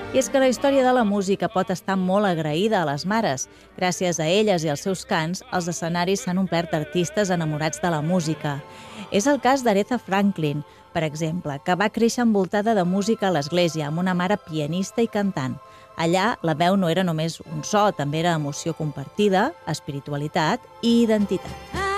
I és que la història de la música pot estar molt agraïda a les mares. Gràcies a elles i als seus cants, els escenaris s'han omplert d'artistes enamorats de la música. És el cas d'Aretha Franklin, per exemple, que va créixer envoltada de música a l'església, amb una mare pianista i cantant. Allà, la veu no era només un so, també era emoció compartida, espiritualitat i identitat.